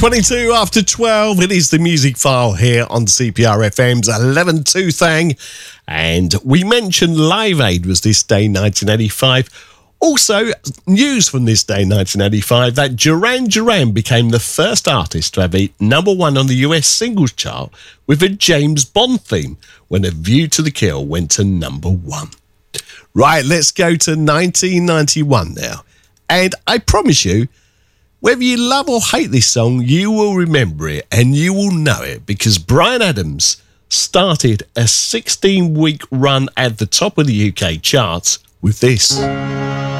22 after 12, it is the Music File here on CPR FM's 11-2 thing. And we mentioned Live Aid was this day 1985. Also, news from this day 1985 that Duran Duran became the first artist to have a #1 on the US singles chart with a James Bond theme when A View to the Kill went to #1. Right, let's go to 1991 now. And I promise you, whether you love or hate this song, you will remember it and you will know it because Bryan Adams started a 16-week run at the top of the UK charts with this.